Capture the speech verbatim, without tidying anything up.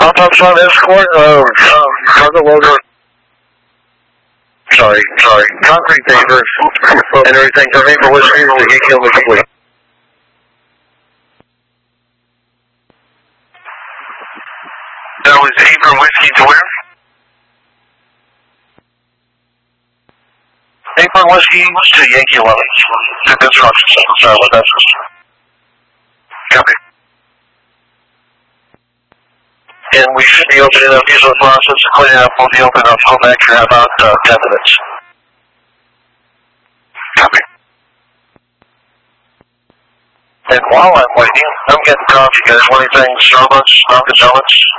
Autopsy on escort, uh, uh, cargo loader. Sorry, sorry. Concrete paper and everything from April Whiskey to get killed complete. That was April Whiskey to where? April Whiskey to Yankee eleven. To construction. Sorry about that. Copy. And we should be opening up usual process to clean up. We'll be open up home back for about uh, ten minutes. Copy. And while I'm waiting, I'm getting coffee, guys. What do you think? Starbucks, Dunkin' Donuts?